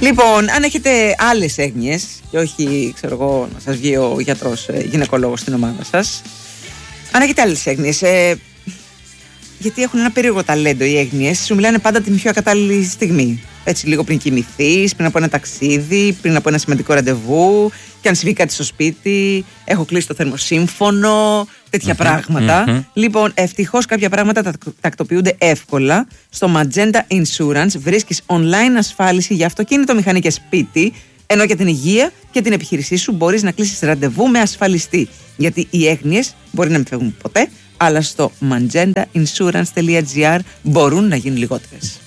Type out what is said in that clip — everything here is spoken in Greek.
Λοιπόν, αν έχετε άλλες έγνοιες και όχι, ξέρω εγώ, να σας βγει ο γιατρός γυναικολόγος στην ομάδα σας, αν έχετε άλλες έγνοιες, γιατί έχουν ένα περίεργο ταλέντο οι έγνοιες, σου μιλάνε πάντα την πιο ακατάλληλη στιγμή. Έτσι, λίγο πριν κοιμηθείς, πριν από ένα ταξίδι, πριν από ένα σημαντικό ραντεβού, και αν συμβεί κάτι στο σπίτι, έχω κλείσει το θερμοσύμφωνο, τέτοια πράγματα. Λοιπόν, ευτυχώς κάποια πράγματα τακτοποιούνται εύκολα. Στο Magenta Insurance βρίσκεις online ασφάλιση για αυτοκίνητο, μηχανή και σπίτι, ενώ για την υγεία και την επιχείρησή σου μπορείς να κλείσεις ραντεβού με ασφαλιστή. Γιατί οι έγνοιες μπορεί να μην φεύγουν ποτέ, αλλά στο magentainsurance.gr μπορούν να γίνουν λιγότερες.